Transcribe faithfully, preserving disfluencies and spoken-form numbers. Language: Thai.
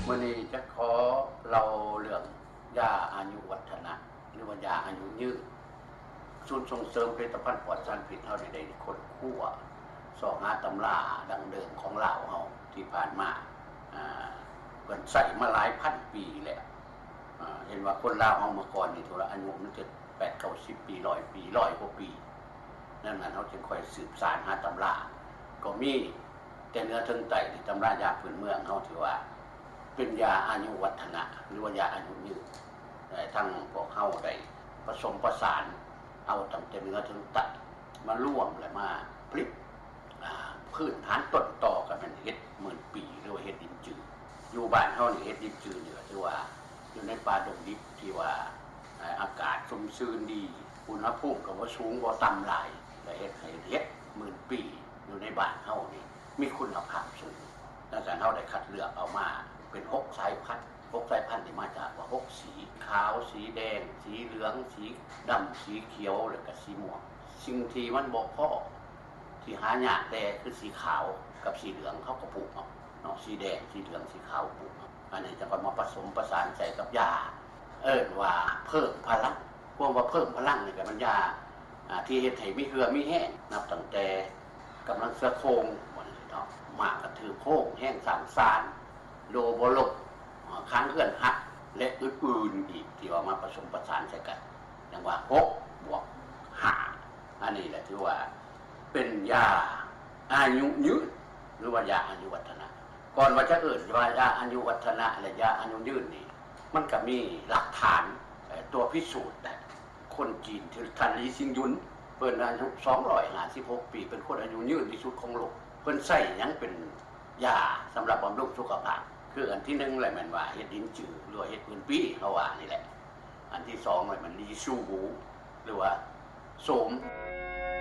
มื่อนี้จะขอเราเรื่องยาอายุวัฒนะหรือว่ายาอายุยืดศูนย์ส่งเสริมผลิตภัณฑ์ปลอดสารพิษเท่าใดๆคนคั่วสองหาตำราดังเดิมของเราเฮาที่ผ่านมาเพิ่นใส่มาหลายพันปีแล้วเห็นว่าคนลาวเฮาเมื่อก่อนนี่โทรอายุมันจะแปด เก้าสิบปีร้อยปีร้อยกว่าปีนั่นน่ะเฮาจึงค่อยสืบสานหาตำราก็มีแต่เนื้อถึงไตที่ตำรายาพื้นเมืองเฮาถือว่าเป็นยาอายุวัฒนะหรือว่ายาอายุยืนทั้งพวกเฮาได้ผสมประสานเอาตั้งแต่เนื้อถึงไตมาร่วมและมาผลิตพื้นฐานต้นต่อกันเป็นเฮ็ดหมื่นปีหรือว่าเฮ็ดดินจืดอยู่บ้านเฮานี่เฮ็ดดินจืดนี่ก็ถือว่าอยู่ในป่าดงดิบที่ว่าอากาศชุ่มชื้นดีอุณหภูมิก็บ่สูงบ่ต่ำหลายและเฮ็ดให้เฮ็ดหมื่นปีอยู่ในบ้านเฮานี่มีคุณภาพสูงดังนั้นเฮาได้คัดเลือกเอามาเป็นหกสายพันธุ์หกสายพันธุ์ที่มาจากว่าหกสีขาวสีแดงสีเหลืองสีดำสีเขียวแล้วก็สีม่วงสิ่งที่มันบ่พอที่หายากแต่คือสีขาวกับสีเหลืองเขาก็ปลูกเอาเนาะสีแดงสีเหลืองสีขาวปลูกเอาอันนี้จะก็มาผสมประสานใส่กับยาเอิ้นว่าเพิ่มพลังพวกว่าเพิ่มพลังนี่ก็มันยาที่เฮ็ดให้มีเหือมีแห้งนับตั้งแต่กำลังเสือโครงเนาะหมากกระถือโค้งแห้งสามสารโลโบลกค้างเคลื่อนหักและอื่นๆอีกที่ว่ามาผสมประสานใส่กันอย่างว่าหกบวกห้าอันนี้แหละที่ว่าเป็นยาอายุยืนหรือว่ายาอายุวัฒนะก่อนว่าจะเอิ้นว่ายาอายุวัฒนะและยาอายุยืนนี่มันก็มีหลักฐานตัวพิสูจน์แต่คนจีนที่ท่านลีซิงยุนเพิ่นอายุสองร้อยห้าสิบหกปีเป็นคนอายุยืนที่สุดของโลกเพิ่นใช้หยังเป็นยาสำหรับบำรุงสุขภาพคืออันที่หนึ่งแหละมันว่าเฮ็ดดินจืดหรือเฮ็ดพื้นปีเขาว่านี่แหละอันที่สองเลยมันลีชูบูหรือว่าโสม